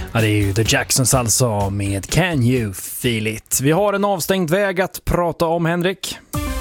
Ja, det är ju The Jacksons alltså med Can You Feel It. Vi har en avstängd väg att prata om, Henrik.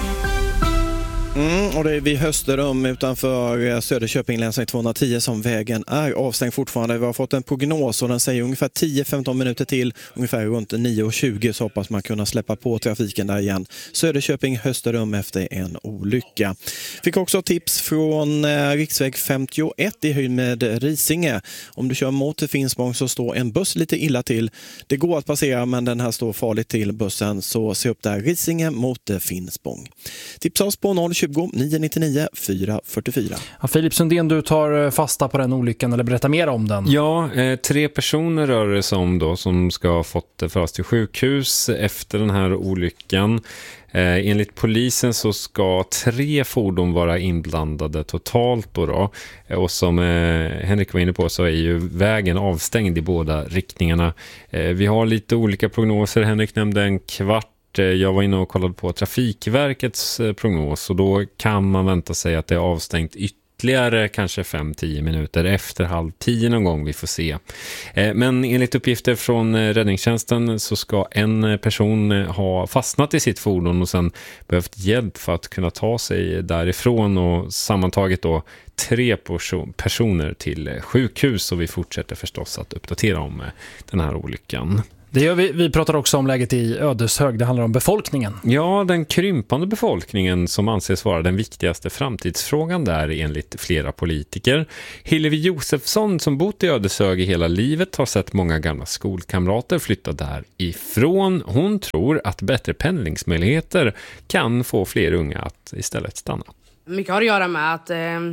Och det är vid Hösterum utanför Söderköping länsväg 210 som vägen är avstängd fortfarande. Vi har fått en prognos och den säger ungefär 10-15 minuter till, ungefär runt 9:20, så hoppas man kunna släppa på trafiken där igen. Söderköping Hösterum efter en olycka. Fick också tips från riksväg 51 i höjd med Risinge. Om du kör mot Finspång så står en buss lite illa till. Det går att passera, men den här står farligt till bussen, så se upp där, Risinge mot Finspång. Tipsa oss på 020 999 444. Ja, Filip Sundén, du tar fasta på den olyckan, eller berätta mer om den. Ja, 3 personer rör det sig om då, som ska ha fått föras till sjukhus efter den här olyckan. Enligt polisen så ska 3 fordon vara inblandade totalt då. Och som Henrik var inne på så är ju vägen avstängd i båda riktningarna. Vi har lite olika prognoser. Henrik nämnde en kvart. Jag var inne och kollade på Trafikverkets prognos, och då kan man vänta sig att det är avstängt ytterligare kanske 5-10 minuter efter 9:30 någon gång, vi får se. Men enligt uppgifter från räddningstjänsten så ska en person ha fastnat i sitt fordon och sen behövt hjälp för att kunna ta sig därifrån, och sammantaget då 3 personer till sjukhus, och vi fortsätter förstås att uppdatera om den här olyckan. Det gör vi. Vi pratar också om läget i Ödeshög. Det handlar om befolkningen. Ja, den krympande befolkningen som anses vara den viktigaste framtidsfrågan där enligt flera politiker. Hillevi Josefsson, som bott i Ödeshög i hela livet, har sett många gamla skolkamrater flytta därifrån. Hon tror att bättre pendlingsmöjligheter kan få fler unga att istället stanna. Mycket har att göra med att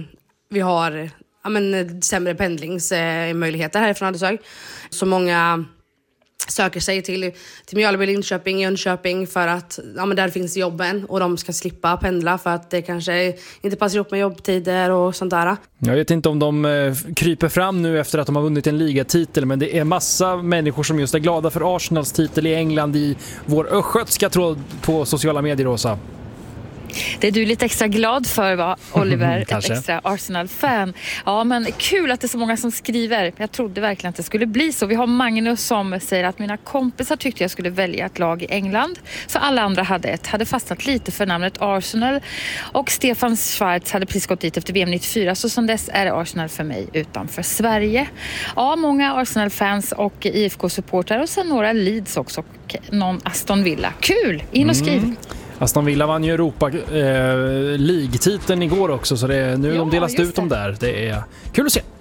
vi har sämre pendlingsmöjligheter härifrån Ödeshög. Så många söker sig till Mjölby, Linköping, Jönköping för att där finns jobben, och de ska slippa pendla för att det kanske inte passar ihop med jobbtider och sånt där. Jag vet inte om de kryper fram nu efter att de har vunnit en ligatitel, men det är massa människor som just är glada för Arsenals titel i England i vår östgötska tråd på sociala medier, Rosa. Det är du lite extra glad för, va, Oliver? Ett extra Arsenal-fan. Ja, men kul att det är så många som skriver. Jag trodde verkligen att det skulle bli så. Vi har Magnus som säger att mina kompisar tyckte jag skulle välja ett lag i England, så alla andra hade fastnat lite för namnet Arsenal. Och Stefan Schwarz hade precis gått dit efter VM 94, så som dess är det Arsenal för mig utanför Sverige. Ja, många Arsenal-fans och IFK-supportrar, och sen några Leeds också, och någon Aston Villa. Kul! In och skriv! Aston Villa vann ju Europa League-titeln igår också, så nu de delas ut dem där. Det är kul att se.